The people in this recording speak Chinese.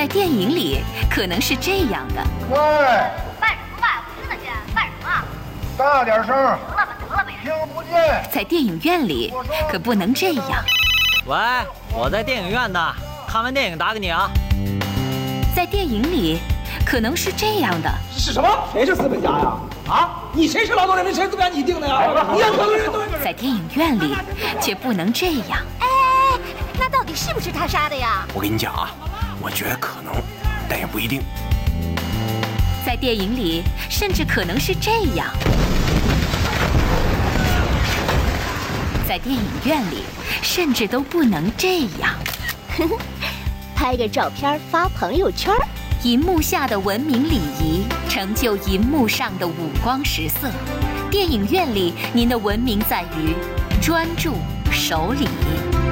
在电影里可能是这样的。 喂， 办什么办？我听得见，办什么？ 大点声！ 得了呗。 听不见。 在电影院里可不能这样。 喂，我在电影院呢，看完电影打给你啊。 在电影里可能是这样的。 是什么？谁是资本家呀？啊，你谁是劳动人民？谁资本家你定的呀？你要劳动人民。 在电影院里却不能这样。 哎，那到底是不是他杀的呀？ 我跟你讲啊，我觉得可能，但也不一定。 在电影里甚至可能是这样。在电影院里甚至都不能这样。 拍个照片发朋友圈。 银幕下的文明礼仪成就银幕上的五光十色。电影院里您的文明在于专注守礼。